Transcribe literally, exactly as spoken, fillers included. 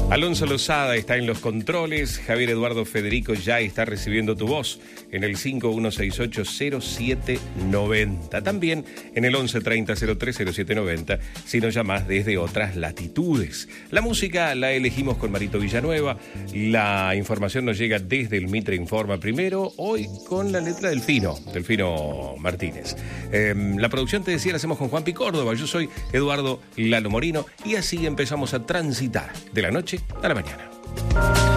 Alonso Lozada está en los controles. Javier Eduardo Federico ya está recibiendo tu voz en el cinco uno seis ocho cero siete nueve cero. También en el once treinta cero tres cero siete nueve cero si nos llamás desde otras latitudes. La música la elegimos con Marito Villanueva. La información nos llega desde el Mitre Informa primero, hoy con la letra del Fino, del Fino Martínez. Eh, la producción, te decía, la hacemos con Juanpi Córdoba. Yo soy Eduardo Lalo Morino y así empezamos a transitar de la noche a la mañana.